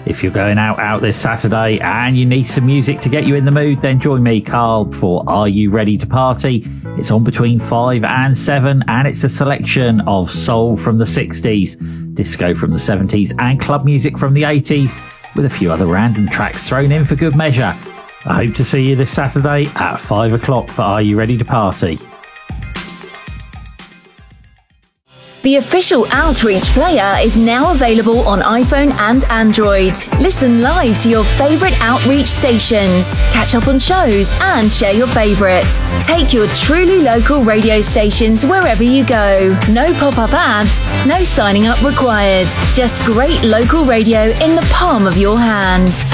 If you're going out this Saturday and you need some music to get you in the mood, then join me, Carl, for Are You Ready to Party? It's on between 5 and 7, and it's a selection of soul from the 60s, disco from the 70s, and club music from the 80s, with a few other random tracks thrown in for good measure. I hope to see you this Saturday at 5 o'clock for Are You Ready to Party? The official Outreach player is now available on iPhone and Android. Listen live to your favourite Outreach stations, catch up on shows and share your favourites. Take your truly local radio stations wherever you go. No pop-up ads, no signing up required. Just great local radio in the palm of your hand.